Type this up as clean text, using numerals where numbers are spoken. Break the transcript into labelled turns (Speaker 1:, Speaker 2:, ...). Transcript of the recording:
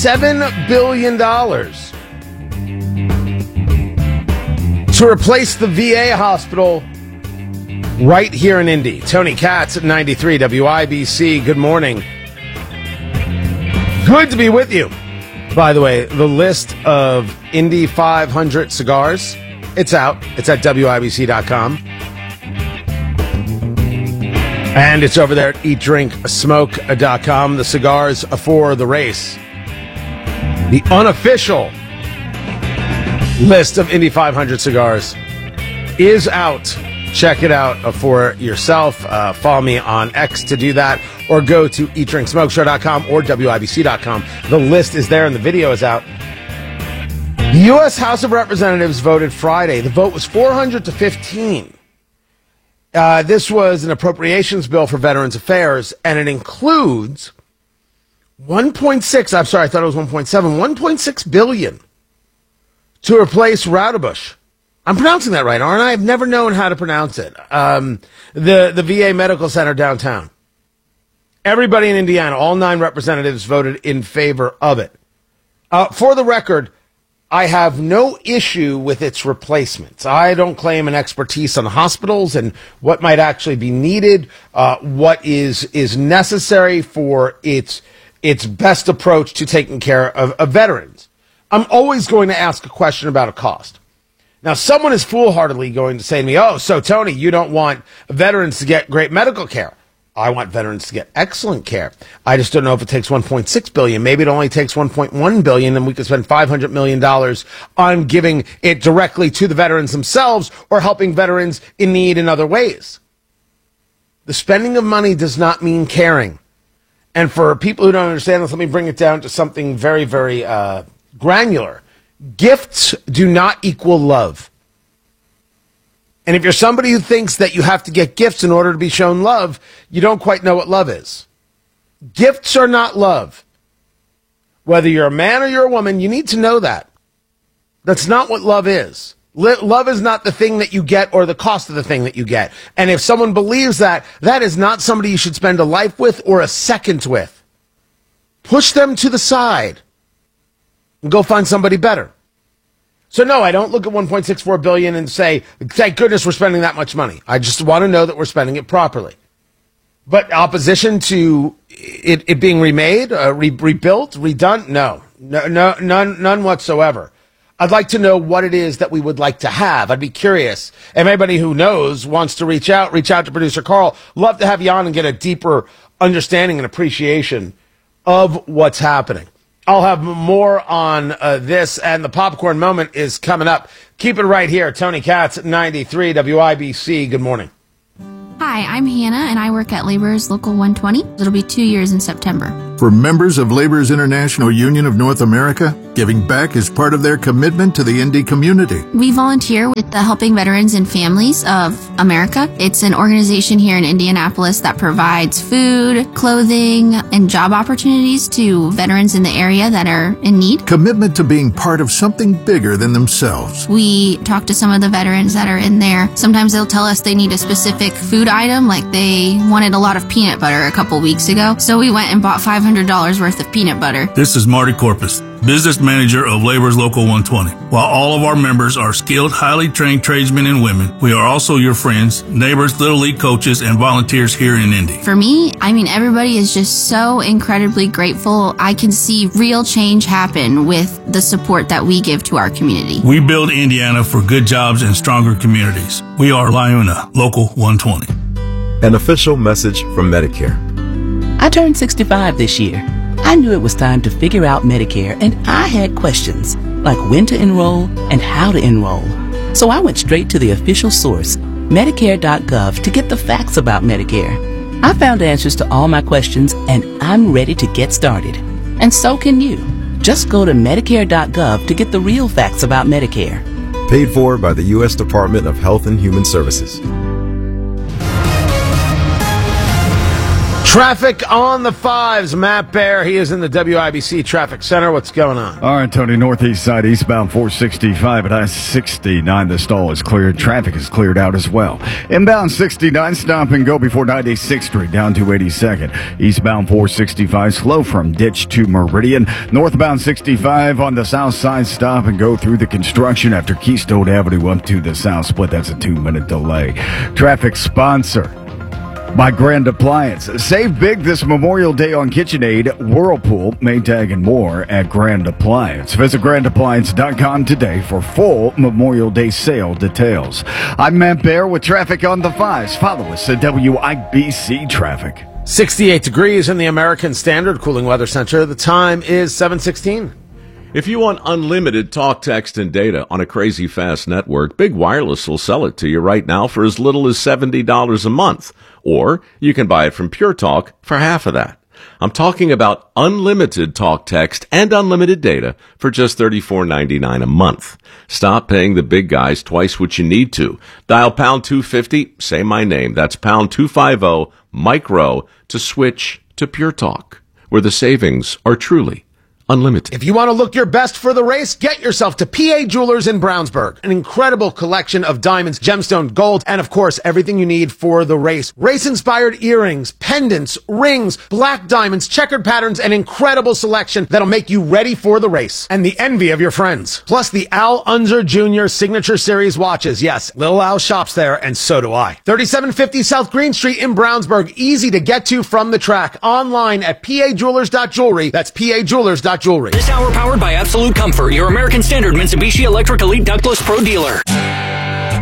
Speaker 1: $7 billion to replace the VA hospital right here in Indy. Tony Katz at 93 WIBC. Good morning. Good to be with you. By the way, the list of Indy 500 cigars, it's out. It's at WIBC.com. And it's over there at eatdrinksmoke.com. The cigars for the race. The unofficial list of Indy 500 cigars is out. Check it out for yourself. Follow me on X to do that, or go to eatdrinksmokeshow.com or WIBC.com. The list is there and the video is out. The U.S. House of Representatives voted Friday. The vote was 400 to 15. This was an appropriations bill for Veterans Affairs, and it includes 1.6, I'm sorry, I thought it was 1.7, 1.6 billion to replace Roudabush. I'm pronouncing that right, aren't I? I've never known how to pronounce it. The VA Medical Center downtown. Everybody in Indiana, all 9 representatives voted in favor of it. For the record, I have no issue with its replacements. I don't claim an expertise on hospitals and what might actually be needed, what is necessary for its best approach to taking care of veterans. I'm always going to ask a question about a cost. Now, someone is foolhardily going to say to me, oh, so Tony, you don't want veterans to get great medical care. I want veterans to get excellent care. I just don't know if it takes 1.6 billion. Maybe it only takes 1.1 billion, and we could spend $500 million on giving it directly to the veterans themselves or helping veterans in need in other ways. The spending of money does not mean caring. And for people who don't understand this, let me bring it down to something very, very granular. Gifts do not equal love. And if you're somebody who thinks that you have to get gifts in order to be shown love, you don't quite know what love is. Gifts are not love. Whether you're a man or you're a woman, you need to know that. That's not what love is. Love is not the thing that you get or the cost of the thing that you get. And if someone believes that, that is not somebody you should spend a life with or a second with. Push them to the side and go find somebody better. So no, I don't look at 1.64 billion and say, thank goodness we're spending that much money. I just want to know that we're spending it properly. But opposition to it being remade, rebuilt, redone? No, none whatsoever. I'd like to know what it is that we would like to have. I'd be curious. If anybody who knows wants to reach out to producer Carl. Love to have you on and get a deeper understanding and appreciation of what's happening. I'll have more on this, and the popcorn moment is coming up. Keep it right here. Tony Katz, 93 WIBC. Good morning.
Speaker 2: Hi, I'm Hannah, and I work at Laborers Local 120. It'll be 2 years in September.
Speaker 3: For members of Laborers International Union of North America, giving back is part of their commitment to the Indy community.
Speaker 2: We volunteer with the Helping Veterans and Families of America. It's an organization here in Indianapolis that provides food, clothing, and job opportunities to veterans in the area that are in need.
Speaker 3: Commitment to being part of something bigger than themselves.
Speaker 2: We talk to some of the veterans that are in there. Sometimes they'll tell us they need a specific food item, like they wanted a lot of peanut butter a couple weeks ago. So we went and bought $500 worth of peanut butter.
Speaker 4: This is Marty Corpus, business manager of Laborers Local 120. While all of our members are skilled, highly trained tradesmen and women, we are also your friends, neighbors, Little League coaches, and volunteers here in Indy.
Speaker 2: For me, everybody is just so incredibly grateful. I can see real change happen with the support that we give to our community.
Speaker 4: We build Indiana for good jobs and stronger communities. We are LIUNA Local 120.
Speaker 5: An official message from Medicare.
Speaker 6: I turned 65 this year. I knew it was time to figure out Medicare, and I had questions, like when to enroll and how to enroll. So I went straight to the official source, Medicare.gov, to get the facts about Medicare. I found answers to all my questions, and I'm ready to get started. And so can you. Just go to Medicare.gov to get the real facts about Medicare.
Speaker 5: Paid for by the U.S. Department of Health and Human Services.
Speaker 1: Traffic on the 5s. Matt Bear, he is in the WIBC Traffic Center. What's going on?
Speaker 7: All right, Tony, northeast side, eastbound 465 at I-69. The stall is cleared. Traffic is cleared out as well. Inbound 69, stop and go before 96th Street, down to 82nd. Eastbound 465, slow from Ditch to Meridian. Northbound 65 on the south side, stop and go through the construction after Keystone Avenue up to the south split. That's a 2-minute delay. Traffic sponsor by Grand Appliance. Save big this Memorial Day on KitchenAid, Whirlpool, Maytag, and more at Grand Appliance. Visit grandappliance.com today for full Memorial Day sale details. I'm Matt Bear with traffic on the 5s. Follow us at WIBC Traffic.
Speaker 1: 68 degrees in the American Standard Cooling Weather Center. The time is 7:16.
Speaker 8: If you want unlimited talk, text, and data on a crazy fast network, Big Wireless will sell it to you right now for as little as $70 a month. Or you can buy it from Pure Talk for half of that. I'm talking about unlimited talk, text, and unlimited data for just $34.99 a month. Stop paying the big guys twice what you need to. Dial pound 250, say my name. That's pound 250, micro, to switch to Pure Talk, where the savings are truly unlimited.
Speaker 1: If you want to look your best for the race, get yourself to PA Jewelers in Brownsburg. An incredible collection of diamonds, gemstone, gold, and of course, everything you need for the race. Race-inspired earrings, pendants, rings, black diamonds, checkered patterns, an incredible selection that'll make you ready for the race and the envy of your friends. Plus the Al Unser Jr. Signature Series watches. Yes, Little Al shops there, and so do I. 3750 South Green Street in Brownsburg. Easy to get to from the track. Online at pajewelers.jewelry. That's pajewelers.jewelry.
Speaker 9: This hour powered by Absolute Comfort, your American Standard Mitsubishi Electric Elite Ductless Pro dealer.